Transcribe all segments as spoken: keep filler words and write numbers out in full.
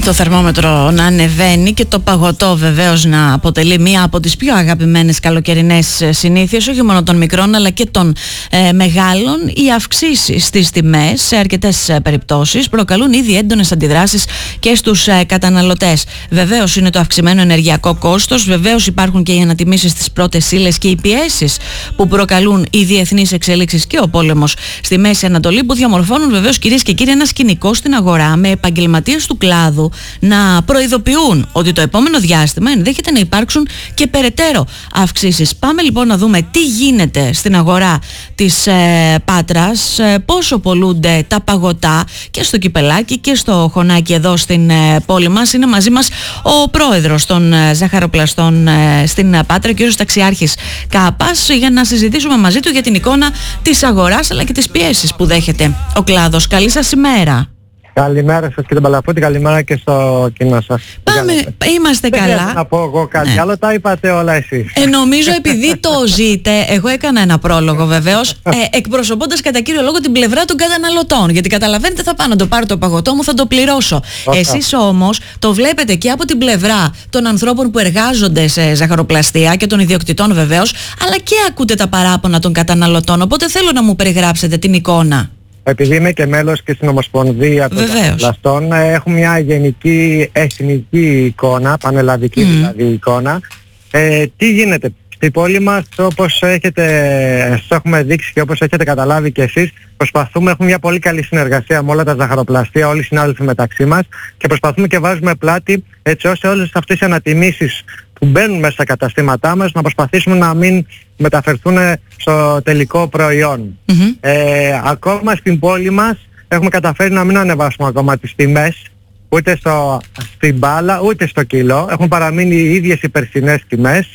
το θερμόμετρο να ανεβαίνει και το παγωτό βεβαίως να αποτελεί μία από τις πιο αγαπημένες καλοκαιρινές συνήθειες, όχι μόνο των μικρών αλλά και των ε, μεγάλων, οι αυξήσεις στις τιμές σε αρκετές ε, περιπτώσεις προκαλούν ήδη έντονες αντιδράσεις και στους ε, καταναλωτές. Βεβαίως είναι το αυξημένο ενεργειακό κόστος, βεβαίως υπάρχουν και οι ανατιμήσεις στις πρώτες ύλες και οι πιέσεις που προκαλούν οι διεθνείς εξέλιξεις και ο πόλεμος στη Μέση Ανατολή, που διαμορφώνουν βεβαίως, κυρίες και κύριοι, ένα σκηνικό στην αγορά με επαγγελματίες του κλάδου να προειδοποιούν ότι το επόμενο διάστημα ενδέχεται να υπάρξουν και περαιτέρω αυξήσεις. Πάμε λοιπόν να δούμε τι γίνεται στην αγορά της ε, Πάτρας, ε, πόσο πολλούνται τα παγωτά και στο Κυπελάκι και στο Χωνάκι εδώ στην ε, πόλη μας. Είναι μαζί μας ο πρόεδρος των ε, ζαχαροπλαστών ε, στην ε, Πάτρα, κ. Ταξιάρχης Κάπας, για να συζητήσουμε μαζί του για την εικόνα της αγοράς αλλά και τις πιέσεις που δέχεται ο κλάδος. Καλή σας ημέρα. Καλημέρα σας κύριε Μπαλαφούτη, καλημέρα και στο κοινό σας. Πάμε, είμαστε Δεν καλά. να πω εγώ κάτι ναι. άλλο, τα είπατε όλα εσείς. Ε, νομίζω επειδή το ζείτε, εγώ έκανα ένα πρόλογο βεβαίως, ε, εκπροσωπώντας κατά κύριο λόγο την πλευρά των καταναλωτών. Γιατί καταλαβαίνετε, θα πάω να το πάρω το παγωτό μου, θα το πληρώσω. Okay. Εσείς όμως το βλέπετε και από την πλευρά των ανθρώπων που εργάζονται σε ζαχαροπλαστεία και των ιδιοκτητών βεβαίως, αλλά και ακούτε τα παράπονα των καταναλωτών. Οπότε θέλω να μου περιγράψετε την εικόνα. Επειδή είμαι και μέλος και στην Ομοσπονδία των Ζαχαροπλαστών, έχουμε μια γενική εθνική εικόνα, πανελλαδική mm. δηλαδή εικόνα. Ε, τι γίνεται στην πόλη μας, όπως έχετε, σας έχουμε δείξει και όπως έχετε καταλάβει και εσείς, προσπαθούμε, έχουμε μια πολύ καλή συνεργασία με όλα τα ζαχαροπλαστεία, όλοι οι συνάδελφοι μεταξύ μας, και προσπαθούμε και βάζουμε πλάτη έτσι ώστε όλες αυτές οι ανατιμήσεις που μπαίνουν μέσα στα καταστήματά μας να προσπαθήσουμε να μην μεταφερθούν στο τελικό προϊόν. Mm-hmm. Ε, ακόμα στην πόλη μας έχουμε καταφέρει να μην ανεβάσουμε ακόμα τις τιμές, ούτε στο, στην μπάλα ούτε στο κιλό. Έχουν παραμείνει οι ίδιες οι περσινές τιμές,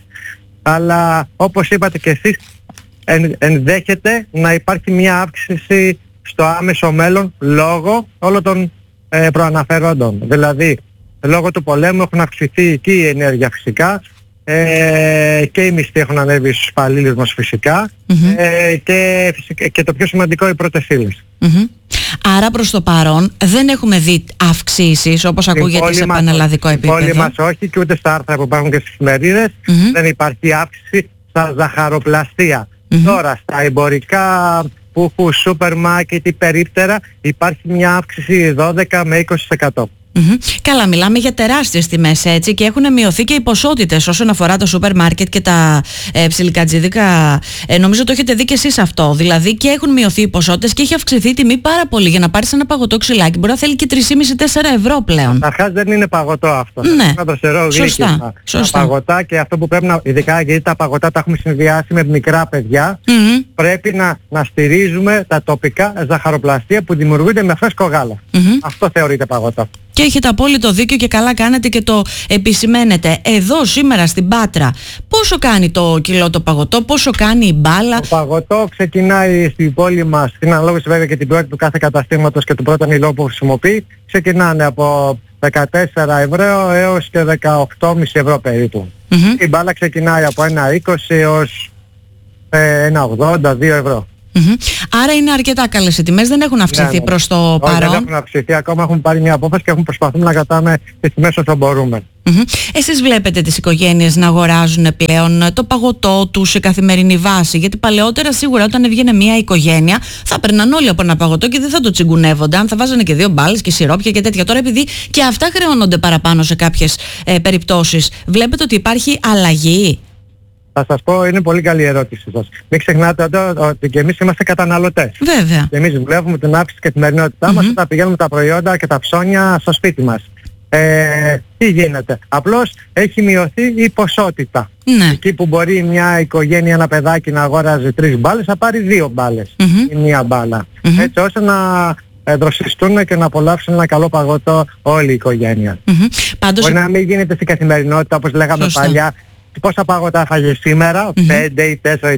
αλλά όπως είπατε και εσείς, εν, ενδέχεται να υπάρχει μια αύξηση στο άμεσο μέλλον λόγω όλων των ε, προαναφερόντων. Δηλαδή, λόγω του πολέμου έχουν αυξηθεί και η ενέργεια φυσικά, ε, και οι μισθοί έχουν ανέβει στους υπαλλήλους μας φυσικά, mm-hmm. ε, και, και το πιο σημαντικό, οι πρώτες ύλες. Mm-hmm. Άρα προς το παρόν δεν έχουμε δει αυξήσεις όπως στην ακούγεται σε πανελλαδικό επίπεδο. Στην πόλη μας όχι, και ούτε στα άρθρα που υπάρχουν και στις εφημερίδες mm-hmm. δεν υπάρχει αύξηση στα ζαχαροπλαστεία. Mm-hmm. Τώρα στα εμπορικά που έχουν σούπερ μάρκετ ή περίπτερα υπάρχει μια αύξηση δώδεκα με είκοσι τοις εκατό. Mm-hmm. Καλά, μιλάμε για τεράστιες τιμές έτσι, και έχουν μειωθεί και οι ποσότητες όσον αφορά το σούπερ μάρκετ και τα ε, ψιλικατζίδικα. Ε, νομίζω το έχετε δει και εσείς αυτό. Δηλαδή και έχουν μειωθεί οι ποσότητες και έχει αυξηθεί η τιμή πάρα πολύ. Για να πάρεις ένα παγωτό ξυλάκι μπορεί να θέλει και τρία κόμμα πέντε με τέσσερα ευρώ πλέον. Αρχάς δεν είναι παγωτό αυτό. Ναι. Είναι δροσερό γλύκισμα. Τα παγωτά, και αυτό που πρέπει να, ειδικά γιατί τα παγωτά τα έχουμε συνδυάσει με μικρά παιδιά, mm-hmm. πρέπει να, να στηρίζουμε τα τοπικά ζαχαροπλαστεία που δημιουργούνται με φρέσκο γάλα. Mm-hmm. Αυτό θεωρείται παγωτό. Και έχετε απόλυτο δίκιο και καλά κάνετε και το επισημαίνετε. Εδώ σήμερα στην Πάτρα πόσο κάνει το κιλό το παγωτό, πόσο κάνει η μπάλα? Το παγωτό ξεκινάει στην πόλη μας, στην αναλόγηση βέβαια και την πρώτη του κάθε καταστήματος και του πρώτου υλό που χρησιμοποιεί, ξεκινάνε από δεκατέσσερα ευρώ έως και δεκαοκτώ κόμμα πέντε ευρώ περίπου. Mm-hmm. Η μπάλα ξεκινάει από ένα είκοσι έως ε, ένα ογδόντα, δύο ευρώ. Mm-hmm. Άρα είναι αρκετά καλές οι τιμές, δεν έχουν αυξηθεί, ναι, ναι. προς το Όχι, παρόν. Δεν έχουν αυξηθεί ακόμα, έχουν πάρει μια απόφαση και έχουν προσπαθούμε να κρατάμε τις τιμές όσο μπορούμε. Mm-hmm. Εσείς βλέπετε τις οικογένειες να αγοράζουν πλέον το παγωτό τους σε καθημερινή βάση? Γιατί παλαιότερα σίγουρα όταν έβγαινε μια οικογένεια θα περναν όλοι από ένα παγωτό και δεν θα το τσιγκουνεύονταν, θα βάζανε και δύο μπάλες και σιρόπια και τέτοια. Τώρα επειδή και αυτά χρεώνονται παραπάνω σε κάποιες ε, περιπτώσεις, βλέπετε ότι υπάρχει αλλαγή? Θα σας πω, είναι πολύ καλή η ερώτηση σας. Μην ξεχνάτε ότι και εμείς είμαστε καταναλωτές. Βέβαια. Και εμείς βλέπουμε την αύξηση και την καθημερινότητά mm-hmm. μας όταν πηγαίνουμε τα προϊόντα και τα ψώνια στο σπίτι μας. Ε, τι γίνεται? Απλώς έχει μειωθεί η ποσότητα. Ναι. Εκεί που μπορεί μια οικογένεια, ένα παιδάκι να αγόραζε τρεις μπάλες, θα πάρει δύο μπάλες mm-hmm. ή μία μπάλα. Mm-hmm. Έτσι ώστε να δροσιστούν και να απολαύσουν ένα καλό παγωτό όλη η οικογένεια. Mm-hmm. Πάντως... Μπορεί να μην γίνεται στην καθημερινότητα όπως λέγαμε Σωστά. παλιά. Πόσα παγωτά φάγε σήμερα, mm-hmm. πέντε ή τέσσερα ή τρία,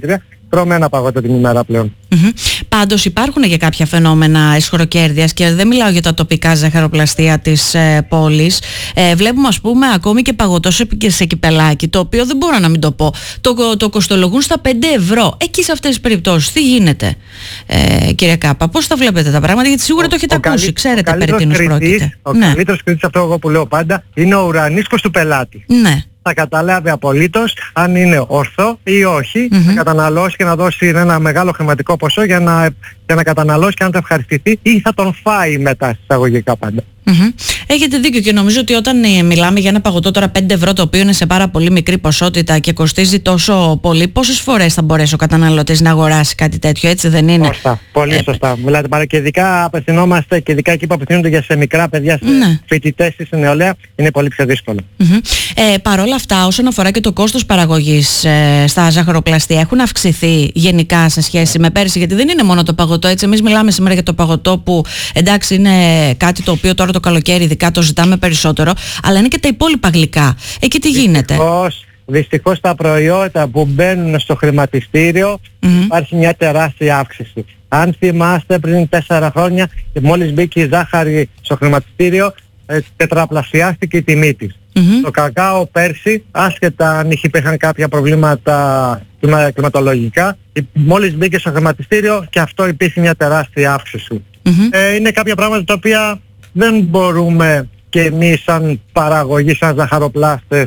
τρώμε ένα παγωτό την ημέρα πλέον. Mm-hmm. Πάντως υπάρχουν και κάποια φαινόμενα αισχροκέρδειας και δεν μιλάω για τα τοπικά ζαχαροπλαστεία της ε, πόλης. Ε, βλέπουμε ας πούμε ακόμη και παγωτό σε, σε κυπελάκι, το οποίο δεν μπορώ να μην το πω. Το, το κοστολογούν στα πέντε ευρώ. Εκεί σε αυτές τις περιπτώσεις τι γίνεται, ε, κύριε Κάπα, πώς τα βλέπετε τα πράγματα, γιατί σίγουρα ο, το έχετε ακούσει, καλύ, ξέρετε περί τίνος πρόκειται. Ο ναι. καλύτερος κριτής, αυτό εγώ που λέω πάντα, είναι ο ουρανίσκος του πελάτη. Ναι. Θα καταλάβει απολύτως αν είναι ορθό ή όχι, mm-hmm. θα καταναλώσει και να δώσει ένα μεγάλο χρηματικό ποσό για να, για να καταναλώσει και αν θα ευχαριστηθεί ή θα τον φάει μετά εισαγωγικά πάντα. Mm-hmm. Έχετε δίκιο και νομίζω ότι όταν ε, μιλάμε για ένα παγωτό τώρα πέντε ευρώ, το οποίο είναι σε πάρα πολύ μικρή ποσότητα και κοστίζει τόσο πολύ, πόσες φορές θα μπορέσει ο καταναλωτής να αγοράσει κάτι τέτοιο, έτσι δεν είναι? Σωστά, πολύ ε, σωστά. Μιλάτε πάρα και ειδικά απευθυνόμαστε και ειδικά εκεί που απευθύνονται για σε μικρά παιδιά, σε ναι. φοιτητές ή σε νεολαία, είναι πολύ πιο δύσκολο. Mm-hmm. Ε, Παρ' όλα αυτά, όσον αφορά και το κόστος παραγωγής ε, στα ζαχαροπλαστεία, έχουν αυξηθεί γενικά σε σχέση με πέρυσι, γιατί δεν είναι μόνο το παγωτό, έτσι. Εμείς μιλάμε σήμερα για το παγωτό που εντάξει είναι κάτι το οποίο τώρα το καλοκαίρι ειδικά το ζητάμε περισσότερο, αλλά είναι και τα υπόλοιπα γλυκά. Εκεί τι γίνεται? Δυστυχώς, δυστυχώς τα προϊόντα που μπαίνουν στο χρηματιστήριο mm-hmm. υπάρχει μια τεράστια αύξηση. Αν θυμάστε πριν τέσσερα χρόνια και μόλις μπήκε η ζάχαρη στο χρηματιστήριο, ε, τετραπλασιάστηκε η τιμή της. Mm-hmm. Το κακάο πέρσι, άσχετα αν υπήρχαν κάποια προβλήματα κλιματολογικά, μόλις μπήκε στο χρηματιστήριο και αυτό υπήρχε μια τεράστια αύξηση. Mm-hmm. Ε, είναι κάποια πράγματα τα οποία δεν μπορούμε και εμείς σαν παραγωγή, σαν ζαχαροπλάστες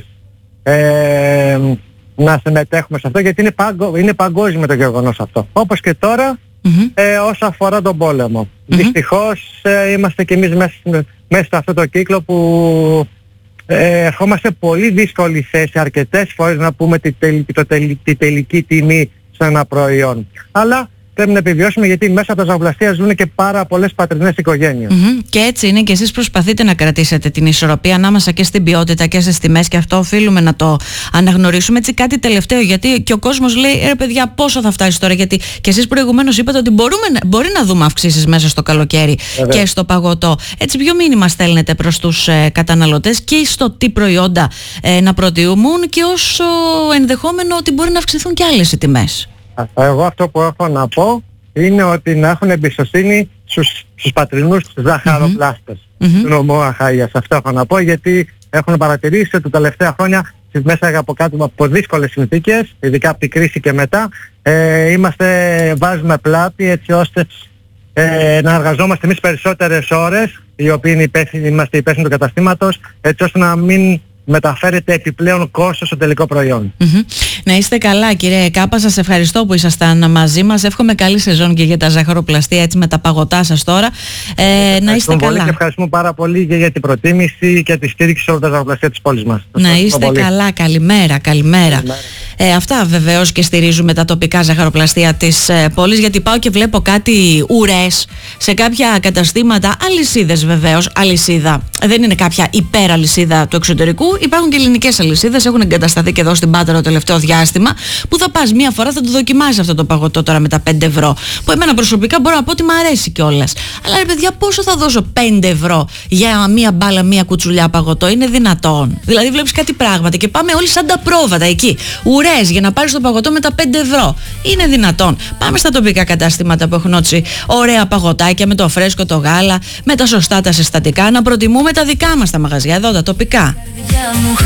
ε, να συμμετέχουμε σε αυτό, γιατί είναι, παγκο, είναι παγκόσμιο το γεγονός αυτό. Όπως και τώρα mm-hmm. ε, όσο αφορά τον πόλεμο. Mm-hmm. Δυστυχώς ε, είμαστε και εμείς μέσα, μέσα σε αυτό το κύκλο που ε, ερχόμαστε πολύ δύσκολη θέση αρκετές φορές να πούμε τη, τελ, το τελ, τη τελική τιμή σε ένα προϊόν. Αλλά πρέπει να επιβιώσουμε, γιατί μέσα από τα ζαχαροπλαστεία ζουν και πάρα πολλές πατρινές οικογένειες. Mm-hmm. Και έτσι είναι, και εσείς προσπαθείτε να κρατήσετε την ισορροπία ανάμεσα και στην ποιότητα και στις τιμές, και αυτό οφείλουμε να το αναγνωρίσουμε. Έτσι, κάτι τελευταίο, γιατί και ο κόσμος λέει ρε παιδιά, πόσο θα φτάσει τώρα, γιατί και εσείς προηγουμένως είπατε ότι μπορούμε, μπορεί να δούμε αυξήσεις μέσα στο καλοκαίρι Βέβαια. και στο παγωτό. Έτσι, ποιο μήνυμα στέλνετε προς τους ε, καταναλωτές και στο τι προϊόντα ε, να προτιμούν, και όσο ενδεχόμενο ότι μπορεί να αυξηθούν και άλλες οι τιμές? Εγώ αυτό που έχω να πω είναι ότι να έχουν εμπιστοσύνη στους, στους πατρινούς ζαχαροπλάστες mm-hmm. του νομού Αχαΐας. Αυτό έχω να πω, γιατί έχουν παρατηρήσει ότι τα τελευταία χρόνια μέσα από κάτω από δύσκολες συνθήκες, ειδικά από την κρίση και μετά, ε, είμαστε, βάζουμε πλάτη έτσι ώστε ε, να εργαζόμαστε εμείς περισσότερες ώρες, οι οποίοι είναι υπεύθυνοι, είμαστε υπεύθυνοι του καταστήματος, έτσι ώστε να μην μεταφέρεται επιπλέον κόστος στο τελικό προϊόν. Mm-hmm. Να είστε καλά, κύριε Κάπα, σας ευχαριστώ που ήσασταν μαζί μας. Εύχομαι καλή σεζόν και για τα ζαχαροπλαστεία, έτσι με τα παγωτά σας τώρα. Ε, να είστε καλά. Πολύ και ευχαριστούμε πάρα πολύ και για την προτίμηση και τη στήριξη σε όλα τα ζαχαροπλαστεία της πόλης μας. Να είστε καλά, καλημέρα, καλημέρα. καλημέρα. Ε, αυτά βεβαίως, και στηρίζουμε τα τοπικά ζαχαροπλαστεία της ε, πόλης, γιατί πάω και βλέπω κάτι ουρές σε κάποια καταστήματα, αλυσίδες βεβαίως, αλυσίδα. Δεν είναι κάποια υπεραλυσίδα του εξωτερικού. Υπάρχουν και ελληνικές αλυσίδες, έχουν εγκατασταθεί και εδώ στην Πάτρα το τελευταίο διάστημα, που θα πας μία φορά, θα το δοκιμάσεις αυτό το παγωτό τώρα με τα πέντε ευρώ. Που εμένα προσωπικά μπορώ να πω ότι μου αρέσει κιόλας. Αλλά ρε παιδιά, πόσο θα δώσω πέντε ευρώ για μία μπάλα, μία κουτσουλιά παγωτό? Είναι δυνατόν? Δηλαδή, βλέπεις κάτι πράγματα και πάμε όλοι σαν τα πρόβατα εκεί. Ουρές για να πάρεις το παγωτό με τα πέντε ευρώ. Είναι δυνατόν? Πάμε στα τοπικά καταστήματα που έχουν έτσι ωραία παγωτάκια με το φρέσκο, το γάλα, με τα σωστά τα συστατικά, να προτιμούμε τα δικά μας τα μαγαζιά εδώ, τα τοπικά.